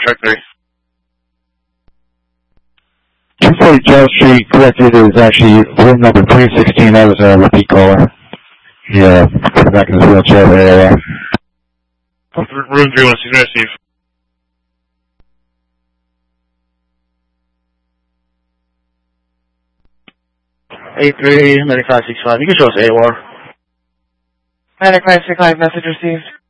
Track 3. 240 Charles Street, corrected, is actually room number 316. That was a repeat caller. Yeah, back in his wheelchair area. Room 316, receive. A3, 9565. You can show us AOR. 9565, message received.